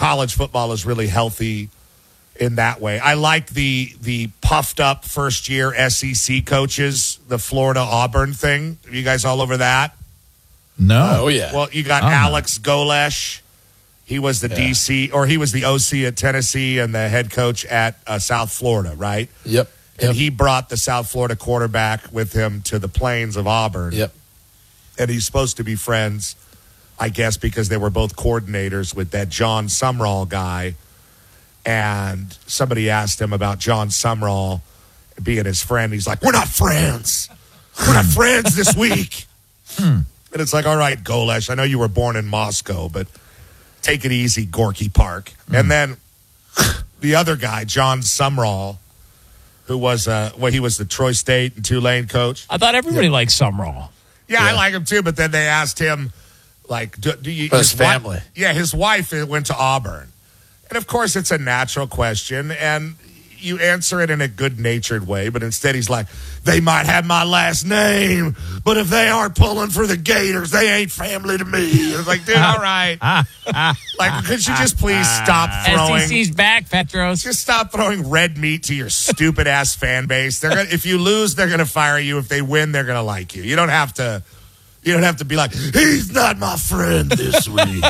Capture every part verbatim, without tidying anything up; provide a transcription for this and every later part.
college football is really healthy in that way. I like the the puffed up first year S E C coaches, the Florida Auburn thing. Are you guys all over that? No. Oh yeah. Well, you got Oh, no. Alex Golesh. He was the Yeah. D C or he was the O C at Tennessee and the head coach at uh, South Florida, right? Yep. And Yep. he brought the South Florida quarterback with him to the plains of Auburn. Yep. And he's supposed to be friends, I guess, because they were both coordinators with that John Sumrall guy. And somebody asked him about John Sumrall being his friend. He's like, we're not friends. We're not friends this week. And it's like, all right, Golesh, I know you were born in Moscow, but take it easy, Gorky Park. And then the other guy, John Sumrall, who was, uh, well, he was the Troy State and Tulane coach. I thought everybody liked Sumrall. Yeah, I Yeah. like him too, but then they asked him, like, do, do you... But his wi- family. yeah, his wife went to Auburn. And, of course, it's a natural question, and you answer it in a good-natured way, but instead he's like, they might have my last name, but if they aren't pulling for the Gators, they ain't family to me. It's like, dude, all right. Like, could you just please stop throwing... S E C's back, Petros. Just stop throwing red meat to your stupid-ass fan base. They're gonna, if you lose, they're going to fire you. If they win, they're going to like you. You don't have to... You don't have to be like, he's not my friend this week.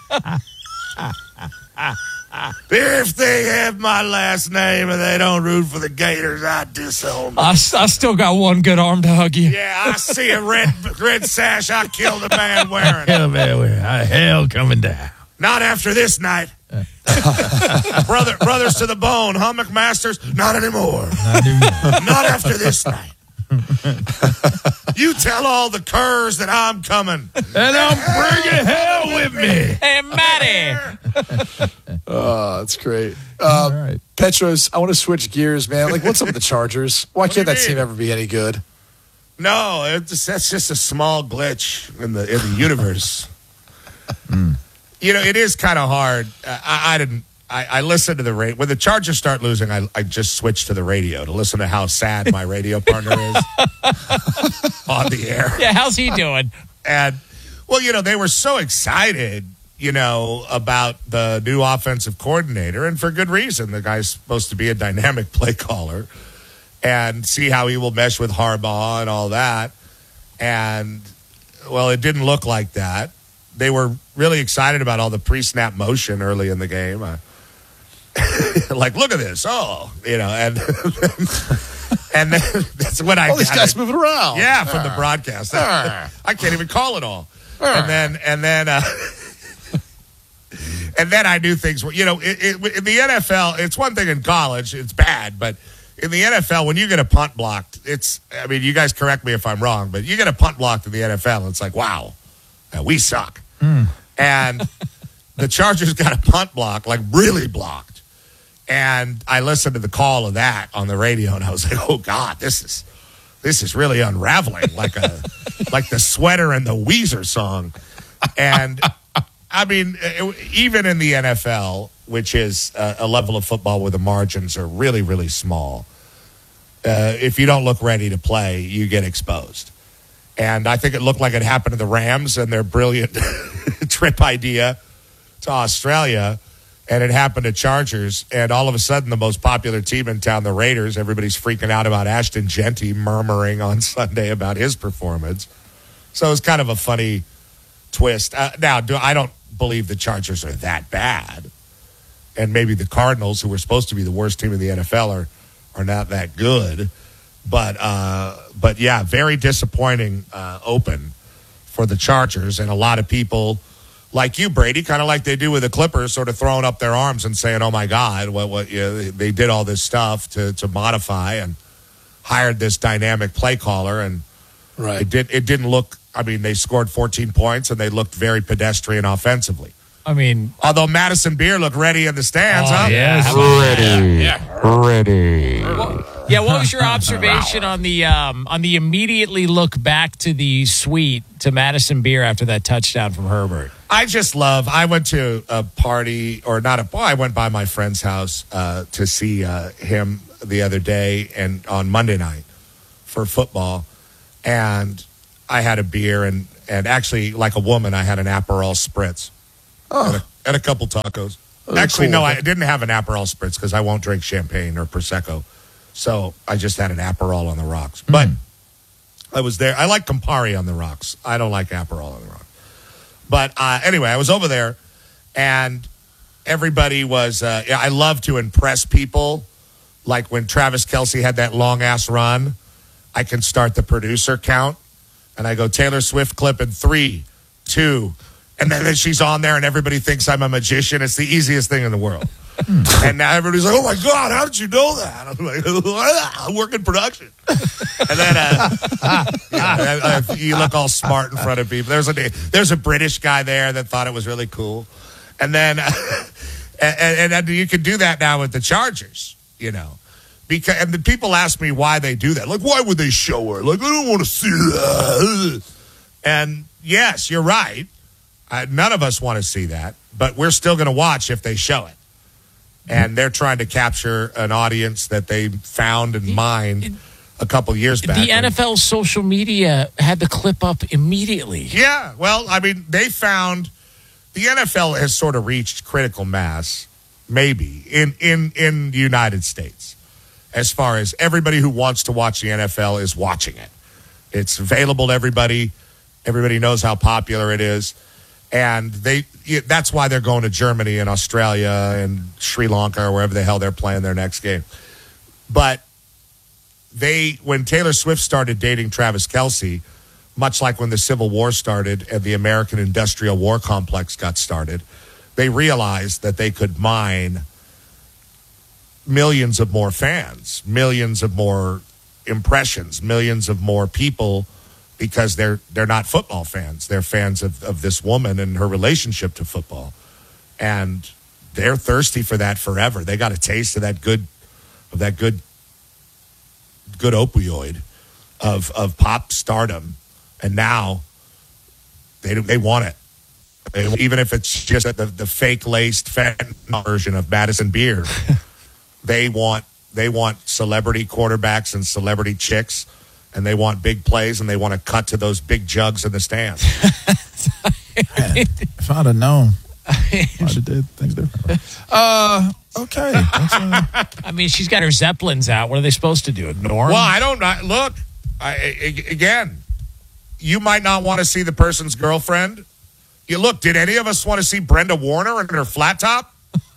If they have my last name and they don't root for the Gators, I disown them. I, s- I still got one good arm to hug you. Yeah, I see a red red sash. I killed a man wearing it. Hell, man, hell coming down. Not after this night. Brother, brothers to the bone, huh, McMasters? Not anymore. Not after this night. You tell all the curs that I'm coming. And I'm bringing hell with me. Hey, Matty. Oh, that's great. Um, All right. Petros, I want to switch gears, man. Like, what's up with the Chargers? Why do you can't that mean? team ever be any good? No, it's, that's just a small glitch in the in the universe. You know, it is kind of hard. Uh, I, I didn't. I, I listened to the radio. When the Chargers start losing, I, I just switch to the radio to listen to how sad my radio partner is on the air. Yeah, how's he doing? And, well, you know, they were so excited, you know, about the new offensive coordinator, and for good reason. The guy's supposed to be a dynamic play caller and see how he will mesh with Harbaugh and all that. And, well, it didn't look like that. They were really excited about all the pre-snap motion early in the game. Uh, like, look at this. Oh, you know, and and then, that's what I All these gathered. guys moving around. Yeah, from the broadcast. I can't even call it all. And then, and then, uh, and then I knew things were, you know, it, it, in the N F L, it's one thing in college, it's bad, but in the N F L, when you get a punt blocked, it's, I mean, you guys correct me if I'm wrong, but you get a punt blocked in the N F L, it's like, wow, uh, we suck. And the Chargers got a punt block, like really blocked. And I listened to the call of that on the radio, and I was like, "Oh God, this is this is really unraveling, like a like the sweater in the Weezer song." And I mean, it, even in the N F L, which is a, a level of football where the margins are really, really small, uh, if you don't look ready to play, you get exposed. And I think it looked like it happened to the Rams and their brilliant trip idea to Australia. And it happened to Chargers, and all of a sudden, the most popular team in town, the Raiders, everybody's freaking out about Ashton Genty murmuring on Sunday about his performance. So it was kind of a funny twist. Uh, now, do, I don't believe the Chargers are that bad, and maybe the Cardinals, who were supposed to be the worst team in the N F L, are are not that good. But uh, but yeah, very disappointing uh, open for the Chargers, and a lot of people. Like you, Brady, kind of like they do with the Clippers, sort of throwing up their arms and saying, "Oh my God, what? What? You know, they did all this stuff to to modify and hired this dynamic play caller, and Right. it did. It didn't look. I mean, they scored fourteen points and they looked very pedestrian offensively. I mean, Although Madison Beer looked ready in the stands, Oh, huh? yeah. Yes. How Ready. yeah, what was your observation on the um, on the immediately look back to the suite to Madison Beer after that touchdown from Herbert? I just love. I went to a party, or not a. Well, I went by my friend's house uh, to see uh, him the other day, and on Monday night for football, and I had a beer, and and actually, like a woman, I had an Aperol spritz, Oh. and, a, and a couple tacos. Actually, cool no, with I it. didn't have an Aperol Spritz because I won't drink champagne or Prosecco. So I just had an Aperol on the rocks. But I was there. I like Campari on the rocks. I don't like Aperol on the rocks. But uh, anyway, I was over there, and everybody was, uh, yeah, I love to impress people. Like when Travis Kelce had that long-ass run, I can start the producer count, and I go, Taylor Swift clip in three, two, and then, then she's on there, and everybody thinks I'm a magician. It's the easiest thing in the world. And now everybody's like, oh, my God, how did you know that? I'm like, I work in production. And then uh, yeah, uh, you look all smart in front of people. There's a, there's a British guy there that thought it was really cool. And then uh, and, and, and you can do that now with the Chargers, you know. Because and the people ask me why they do that. Like, why would they show her? Like, I don't want to see that. And yes, you're right. Uh, none of us want to see that, but we're still going to watch if they show it. And they're trying to capture an audience that they found and mined a couple years back. The N F L social media had the clip up immediately. Yeah, well, I mean, they found the N F L has sort of reached critical mass, maybe, in, in, in the United States, as far as everybody who wants to watch the N F L is watching it. It's available to everybody. Everybody knows how popular it is. And they that's why they're going to Germany and Australia and Sri Lanka or wherever the hell they're playing their next game. But they, when Taylor Swift started dating Travis Kelce, much like when the Civil War started and the American Industrial War Complex got started, they realized that they could mine millions of more fans, millions of more impressions, millions of more people, because they're they're not football fans. They're fans of, of this woman and her relationship to football. And they're thirsty for that forever. They got a taste of that good of that good good opioid of of pop stardom. And now they they want it. They, even if it's just the, the fake laced fentanyl version of Madison beer. they want they want celebrity quarterbacks and celebrity chicks. And they want big plays, and they want to cut to those big jugs in the stands. Man, if I'd have known, I'd have did things differently. Uh, okay. That's, uh, I mean, she's got her Zeppelins out. What are they supposed to do? Ignore them? Well, I don't know. Look, I, I, again, you might not want to see the person's girlfriend. You look, did any of us want to see Brenda Warner in her flat top?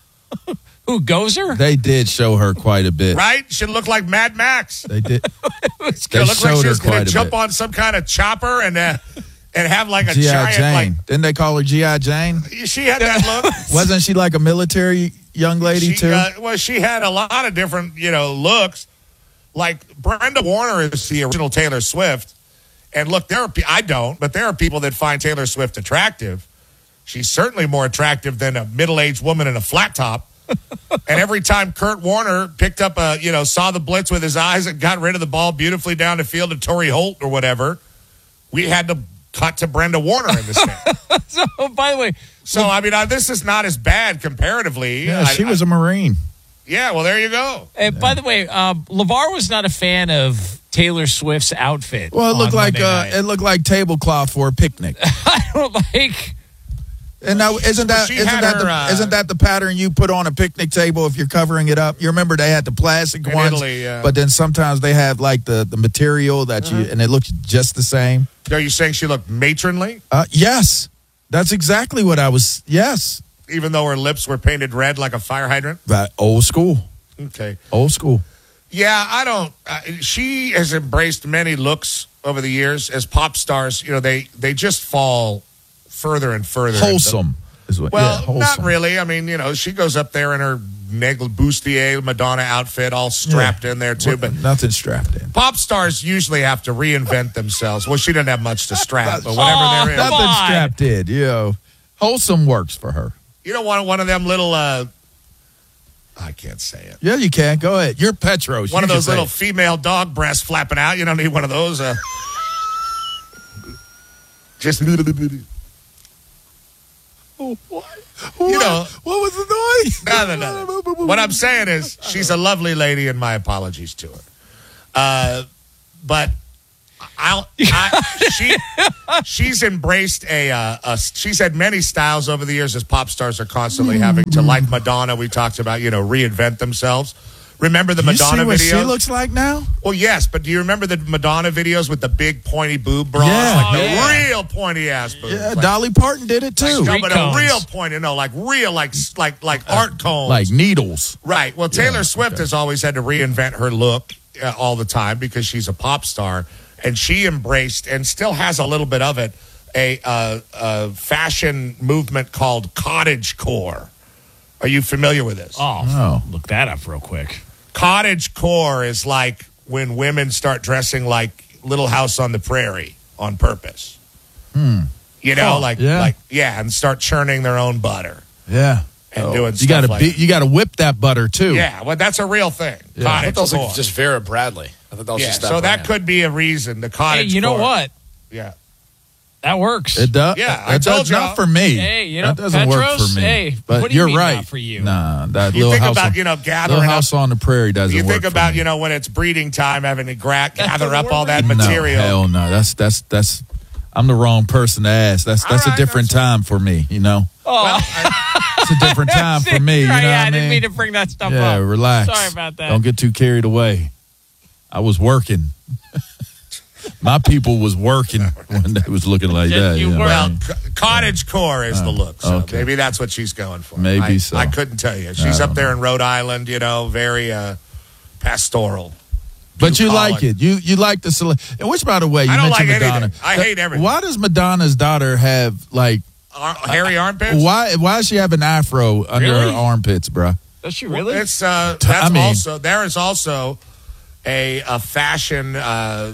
Who, Gozer? they did show her quite a bit. Right? She looked like Mad Max. They did. They It looked like showed she her was going quite to a jump bit. on some kind of chopper and uh, and have like a G I giant, Jane. like, Didn't they call her G I Jane? she had that look. Wasn't she like a military young lady, She, too? uh, well, she had a lot of different, you know, looks. Like Brenda Warner is the original Taylor Swift, and look, there are pe- I don't, but there are people that find Taylor Swift attractive. She's certainly more attractive than a middle-aged woman in a flat top. And every time Kurt Warner picked up a, you know, saw the blitz with his eyes and got rid of the ball beautifully down the field to Torrey Holt or whatever, we had to cut to Brenda Warner in the stand. So, by the way, So, I mean, uh, this is not as bad comparatively. yeah, I- she was I- a Marine. yeah, well, there you go. and by the way, um, LeVar was not a fan of Taylor Swift's outfit. Well, it on looked like Monday uh, night. it looked like tablecloth for a picnic. I don't like. And now, isn't that She isn't had that her, the, uh, isn't that the pattern you put on a picnic table if you're covering it up? You remember they had the plastic In ones, Italy, yeah. but then sometimes they have like the, the material that you and it looks just the same. Are you saying she looked matronly, Uh, yes, that's exactly what I was. Yes, even though her lips were painted red like a fire hydrant? right. Old school, Okay. old school. Yeah, I don't. Uh, she has embraced many looks over the years as pop stars. You know, they they just fall further and further. Wholesome is what. Well, yeah, wholesome. not really. I mean, you know, she goes up there in her Nagel bustier Madonna outfit, all strapped Yeah. in there too. But nothing strapped in. pop stars usually have to reinvent themselves. Well, she didn't have much to strap, but whatever Oh, there is. Come Nothing on. strapped in. You know, wholesome works for her. You don't want one of them little. Uh, I can't say it. Yeah, you can. Go ahead. You're Petros. One You of can those say little it. female dog breasts flapping out. You don't need one of those. Uh, just Oh, what? You know- what was the noise? no, no, no. What I'm saying is, she's a lovely lady, and my apologies to her. Uh, but I'll, I, she, she's embraced a, uh, a. She's had many styles over the years, as pop stars are constantly having to, like Madonna. We talked about, you know, reinvent themselves. Remember the You Madonna see what videos? she looks like now? Well, yes, but do you remember the Madonna videos with the big pointy boob bras, Yeah. like Oh, the yeah. real pointy ass boobs? Yeah, like, Dolly Parton did it too. no, Street but cones. a real pointy, no, like real, like like like art cones, Like needles. right. Well, Taylor Yeah, Swift okay. has always had to reinvent her look uh, all the time because she's a pop star, and she embraced and still has a little bit of it a, uh, a fashion movement called cottagecore. Are you familiar with this? Oh, Oh. look that up real quick. Cottagecore is like when women start dressing like Little House on the Prairie on purpose. Hmm. You know, Oh, like yeah. like yeah, and start churning their own butter Yeah. and doing You stuff got to like be, you got to whip that butter too. yeah. Well, that's a real thing. Yeah. I thought that was like Cottagecore. just Vera Bradley. I thought that was Yeah, just that so that brand. could be a reason. The Hey, cottage. you know what? Yeah. That works. It does. Yeah, that I told does you. not for me. Hey, you know, that doesn't work Petros, for me. hey, but what do you you're mean right. not for you? Nah, that You little think house about on, you know little gathering house up. on the prairie doesn't You work think for about me. you know when it's breeding time, having to gra- gather doesn't up work all for that no, material. hell no. That's that's that's. I'm the wrong person to ask. That's All that's right, a different that's- time for me. You know, Oh, Well, I- it's a different time for me. You know Right, what yeah, I I didn't mean? mean to bring that stuff Yeah, up. relax. Sorry about that. Don't get too carried away. I was working. My people was working when they was looking like Yes, that. you You know were. what I well, mean? c- cottage core is the look. So okay. maybe that's what she's going for. Maybe I, so. I couldn't tell you. She's I up don't there in Rhode Island. You know, very uh, pastoral. But you bucolic. like it. You you like the cele- and which, by the way, you I don't mentioned like Madonna. anything. I That- hate everything. Why does Madonna's daughter have like Ar- hairy armpits. why why does she have an afro under Really? her armpits, bruh? Does she really? It's uh, T- that's I mean- also there is also a a fashion uh,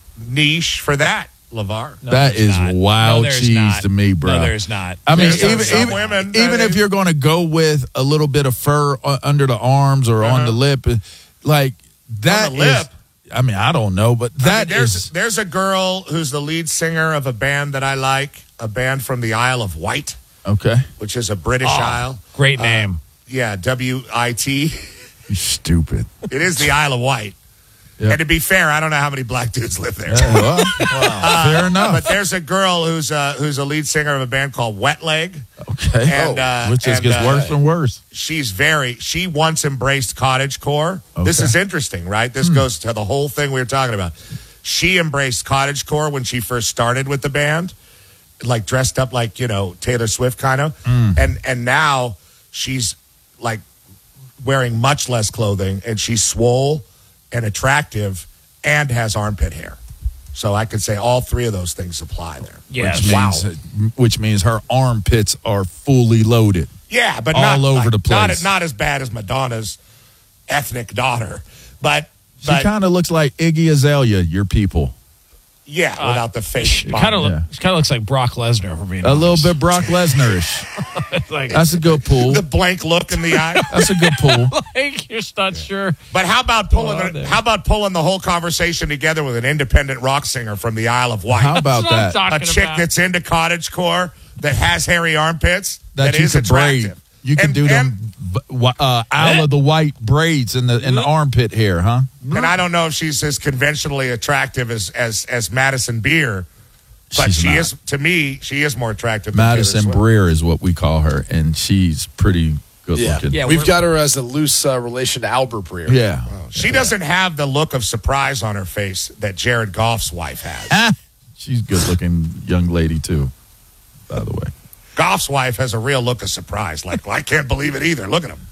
niche for that, LeVar. No, that there's is not. wild No, there's cheese not. to me, bruh. No, there's not. I mean, There's some- even some even, women, even uh, if you're going to go with a little bit of fur uh, under the arms or on Uh-huh. the lip, like that the lip? is- I mean, I don't know, but I mean, that there's is there's a girl who's the lead singer of a band that I like, a band from the Isle of Wight, okay. which is a British Oh, isle. Great name. Yeah, W I T. You stupid. It is the Isle of Wight. Yeah. And to be fair, I don't know how many black dudes live there. Yeah, well, fair enough. But there's a girl who's uh, who's a lead singer of a band called Wet Leg. Okay. And, uh, Which just and, gets uh, worse and worse. She's very, she once embraced cottagecore. This Okay. is interesting, right? This goes to the whole thing we were talking about. She embraced cottagecore when she first started with the band, like dressed up like, you know, Taylor Swift kind of. And, and now she's like wearing much less clothing and she's swole and attractive and has armpit hair. So I could say all three of those things apply there. Yes. Which Wow. means, which means her armpits are fully loaded. Yeah, but All not over like- the place. Not, not as bad as Madonna's ethnic daughter, but She but kind of looks like Iggy Azalea, your people. yeah, without the fake. It kind of yeah. look, kind of looks like Brock Lesnar for being A little honest. bit Brock Lesnar-ish. like, That's a good pull. the blank look in the eye. That's a good pull. like you're not sure. But how about pulling Oh, the, there. how about pulling the whole conversation together with an independent rock singer from the Isle of Wight, How about That's what I'm that? a talking chick about. that's into cottagecore that has hairy armpits That, that you is could braid. attractive. You could And- do and- them b- uh, Isle of the White braids in the in the armpit hair, huh? And I don't know if she's as conventionally attractive as as as Madison Beer, but She's she not. is to me. She is more attractive. than Taylor Madison Swift. Breer is what we call her, and she's pretty good Yeah, looking. Yeah, we've we're- got her as a loose uh, relation to Albert Breer. Yeah. She doesn't have the look of surprise on her face that Jared Goff's wife has. Ah, she's a good looking young lady too, by the way. Goff's wife has a real look of surprise. Like, well, I can't believe it either. Look at him.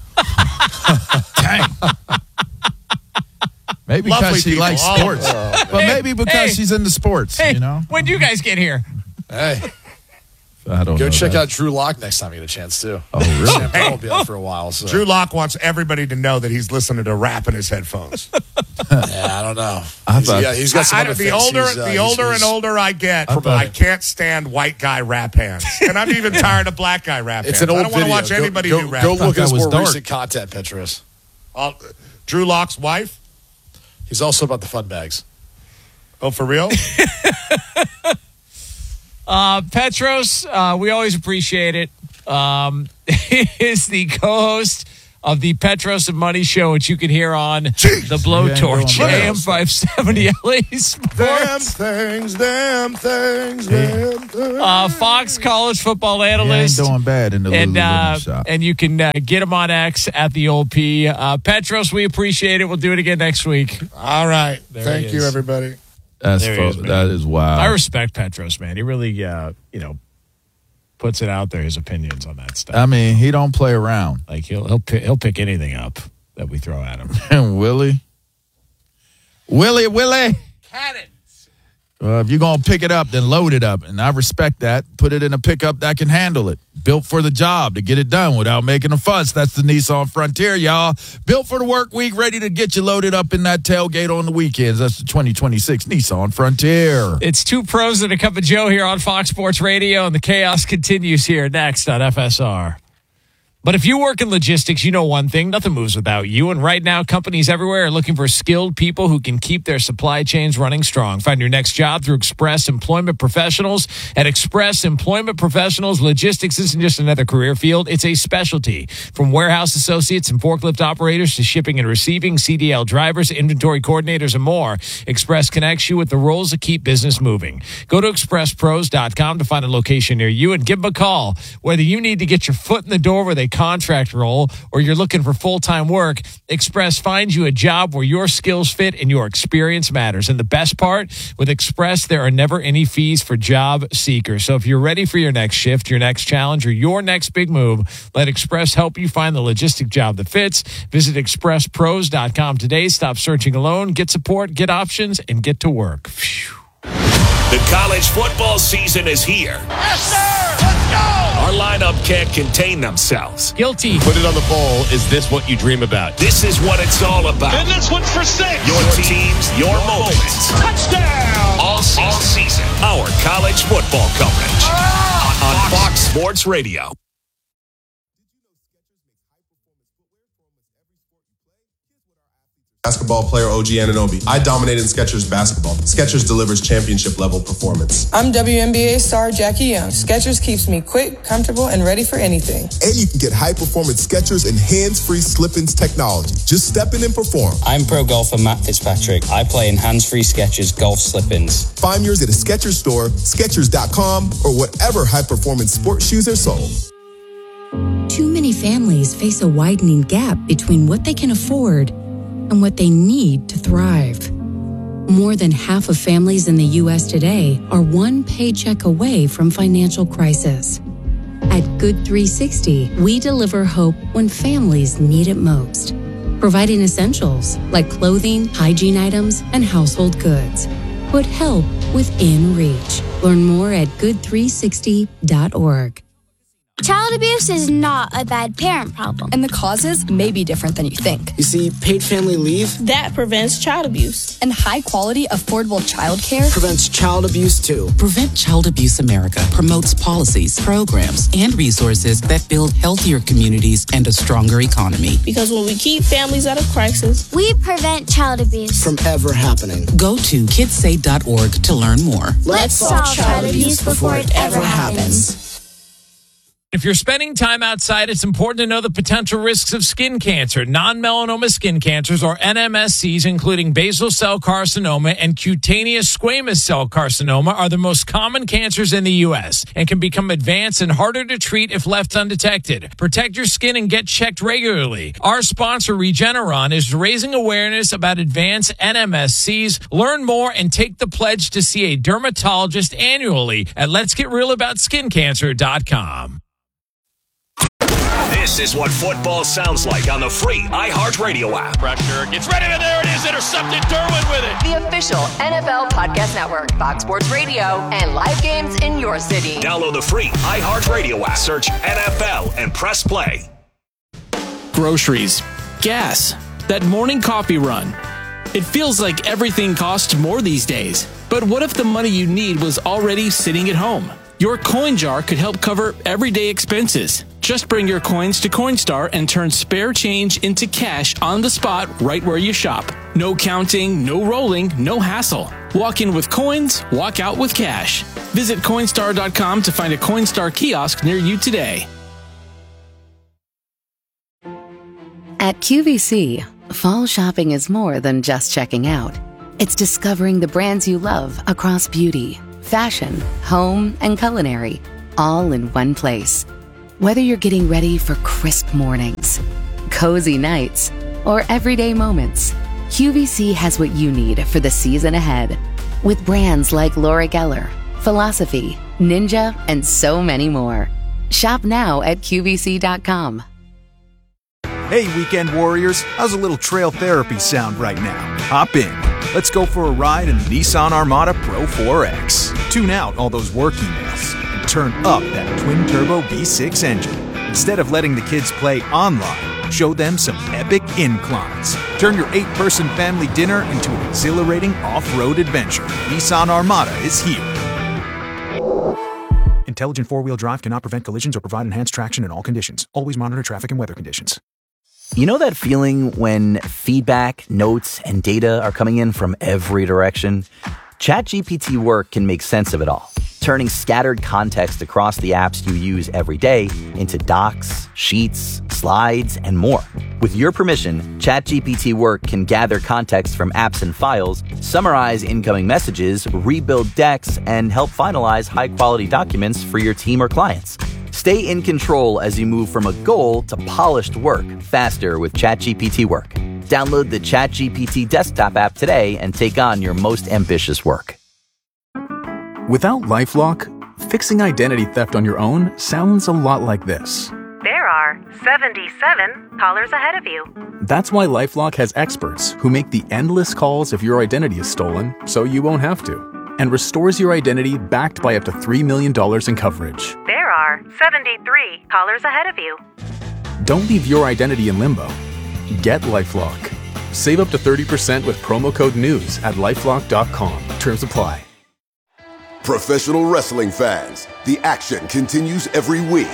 Dang. Maybe Lovely because she people, likes all of sports, them. but Hey, maybe because hey. she's into sports. Hey, You know, when did you guys get here? Hey, I don't go know check that. out Drew Lock next time you get a chance too. Oh, really? Champagne will be out for a while. So. Drew Lock wants everybody to know that he's listening to rap in his headphones. Yeah, I don't know. I He's thought- got, he's got some I- I- other the things. older, He's, uh, the he's- older he's- and older I get, thought- I can't stand white guy rap hands, and I'm even tired of black guy rap It's hands. an old I don't want to video. watch Go- anybody go, do rap. Go hands. look at his That was more dark. recent content, Petros. Uh, Drew Lock's wife. He's also about the fun bags. Oh, for real? Uh, Petros, uh, we always appreciate it. Um, is the co-host of the Petros and Money Show, which you can hear on Jeez. the Blowtorch, Yeah, A M five seventy L A Damn Sports. things, damn things, damn things. Uh, Fox college football He ain't analyst. doing bad in the And Lululemon uh, shop. and you can uh, get him on X at the old P. Uh, Petros, we appreciate it. We'll do it again next week. All right. There Thank he you, is. everybody. That's there he fo- is, man. that is wild. I respect Petros, man. He really, uh, you know, puts it out there, his opinions on that stuff. I mean, he don't play around. Like he'll he'll pick, he'll pick anything up that we throw at him. And Willie, Willie, Willie. Cannons. Uh, if you're going to pick it up, then load it up. And I respect that. Put it in a pickup that can handle it. Built for the job to get it done without making a fuss. That's the Nissan Frontier, y'all. Built for the work week, ready to get you loaded up in that tailgate on the weekends. That's the twenty twenty-six Nissan Frontier. It's two pros and a cup of Joe here on Fox Sports Radio, and the chaos continues here next on F S R. But if you work in logistics, you know one thing, nothing moves without you. And right now, companies everywhere are looking for skilled people who can keep their supply chains running strong. Find your next job through Express Employment Professionals. At Express Employment Professionals, logistics isn't just another career field, it's a specialty. From warehouse associates and forklift operators to shipping and receiving, C D L drivers, inventory coordinators, and more, Express connects you with the roles that keep business moving. Go to express pros dot com to find a location near you and give them a call. Whether you need to get your foot in the door with a contract role or you're looking for full-time work, Express finds you a job where your skills fit and your experience matters. And the best part, with Express, there are never any fees for job seekers. So if you're ready for your next shift, your next challenge, or your next big move, let Express help you find the logistic job that fits. Visit express pros dot com today. Stop searching alone. Get support, get options, and get to work. Phew. The college football season is here. Yes, sir! Let's go! Our lineup can't contain themselves. Guilty. Put it on the bowl. Is this what you dream about? This is what it's all about. And this one's for six. Your teams, your moments. Touchdown! All season. All season. Our college football coverage. On, on Fox Sports Radio. Basketball player O G Anunoby. I dominated in Skechers basketball. Skechers delivers championship level performance. I'm W N B A star Jackie Young. Skechers keeps me quick, comfortable, and ready for anything. And you can get high-performance Skechers and hands-free slip-ins technology. Just step in and perform. I'm pro golfer Matt Fitzpatrick. I play in hands-free Skechers golf slip-ins. Find yours at a Skechers store, Skechers dot com, or whatever high-performance sports shoes are sold. Too many families face a widening gap between what they can afford and what they need to thrive. More than half of families in the U S today are one paycheck away from financial crisis. At Good three sixty, we deliver hope when families need it most, providing essentials like clothing, hygiene items, and household goods. Put help within reach. Learn more at good three sixty dot org. Child abuse is not a bad parent problem. And the causes may be different than you think. You see, paid family leave that prevents child abuse. And high quality, affordable child care prevents child abuse too. Prevent Child Abuse America promotes policies, programs, and resources that build healthier communities and a stronger economy. Because when we keep families out of crisis, we prevent child abuse from ever happening. Go to kids say dot org to learn more. Let's, Let's solve child abuse before it ever happens. happens. If you're spending time outside, it's important to know the potential risks of skin cancer. Non-melanoma skin cancers, or N M S Cs, including basal cell carcinoma and cutaneous squamous cell carcinoma, are the most common cancers in the U S and can become advanced and harder to treat if left undetected. Protect your skin and get checked regularly. Our sponsor, Regeneron, is raising awareness about advanced N M S Cs. Learn more and take the pledge to see a dermatologist annually at lets get real about skin cancer dot com. This is what football sounds like on the free iHeartRadio app. Pressure gets ready, and there it is. Intercepted. Derwin with it. The official N F L Podcast Network, Fox Sports Radio, and live games in your city. Download the free iHeartRadio app. Search N F L and press play. Groceries, gas, that morning coffee run. It feels like everything costs more these days. But what if the money you need was already sitting at home? Your coin jar could help cover everyday expenses. Just bring your coins to Coinstar and turn spare change into cash on the spot right where you shop. No counting, no rolling, no hassle. Walk in with coins, walk out with cash. Visit Coinstar dot com to find a Coinstar kiosk near you today. At Q V C, fall shopping is more than just checking out. It's discovering the brands you love across beauty, fashion, home, and culinary, all in one place. Whether you're getting ready for crisp mornings, cozy nights, or everyday moments, Q V C has what you need for the season ahead. With brands like Laura Geller, Philosophy, Ninja, and so many more. Shop now at Q V C dot com. Hey, weekend warriors, how's a little trail therapy sound right now? Hop in. Let's go for a ride in the Nissan Armada Pro four X. Tune out all those work emails and turn up that twin-turbo V six engine. Instead of letting the kids play online, show them some epic inclines. Turn your eight-person family dinner into an exhilarating off-road adventure. Nissan Armada is here. Intelligent four-wheel drive cannot prevent collisions or provide enhanced traction in all conditions. Always monitor traffic and weather conditions. You know that feeling when feedback, notes, and data are coming in from every direction? ChatGPT Work can make sense of it all, turning scattered context across the apps you use every day into docs, sheets, slides, and more. With your permission, ChatGPT Work can gather context from apps and files, summarize incoming messages, rebuild decks, and help finalize high-quality documents for your team or clients. Stay in control as you move from a goal to polished work faster with ChatGPT Work. Download the ChatGPT desktop app today and take on your most ambitious work. Without LifeLock, fixing identity theft on your own sounds a lot like this. There are seventy-seven callers ahead of you. That's why LifeLock has experts who make the endless calls if your identity is stolen so you won't have to, and restores your identity backed by up to three million dollars in coverage. There are seventy-three callers ahead of you. Don't leave your identity in limbo. Get LifeLock. Save up to thirty percent with promo code NEWS at lifelock dot com. Terms apply. Professional wrestling fans, the action continues every week.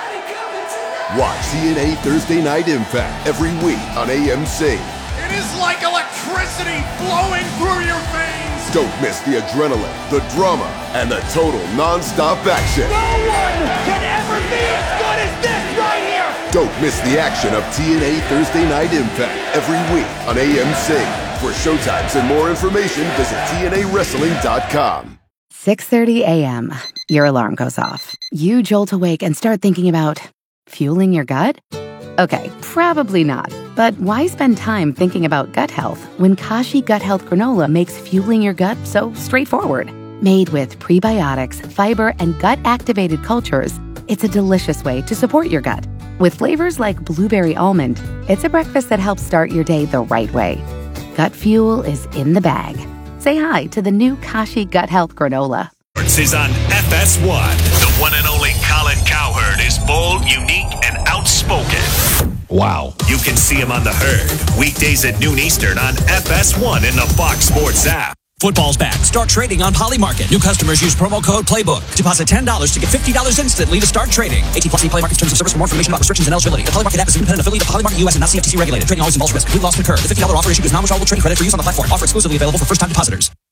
Watch T N A Thursday Night Impact every week on A M C. It is like electricity flowing through your veins. Don't miss the adrenaline, the drama, and the total non-stop action. No one can ever be as good as this right here. Don't miss the action of T N A Thursday Night Impact every week on A M C. For showtimes and more information, visit T N A wrestling dot com. six thirty a.m. Your alarm goes off. You jolt awake and start thinking about fueling your gut? Okay, probably not. But why spend time thinking about gut health when Kashi Gut Health Granola makes fueling your gut so straightforward? Made with prebiotics, fiber, and gut-activated cultures, it's a delicious way to support your gut. With flavors like blueberry almond, it's a breakfast that helps start your day the right way. Gut fuel is in the bag. Say hi to the new Kashi Gut Health Granola. Is on F S one. The one and only Colin Cowherd is bold, unique, and outspoken. Wow. You can see him on The Herd, weekdays at noon Eastern on F S one in the Fox Sports app. Football's back. Start trading on Polymarket. New customers use promo code PLAYBOOK. Deposit ten dollars to get fifty dollars instantly to start trading. eighteen plus Polymarket terms of service. For more information about restrictions and eligibility. The Polymarket app is an independent affiliate of Polymarket U S and not C F T C regulated. Trading always involves risk. Complete loss can occur. The fifty dollars offer issued is non-withdrawable trading credit for use on the platform. Offer exclusively available for first-time depositors.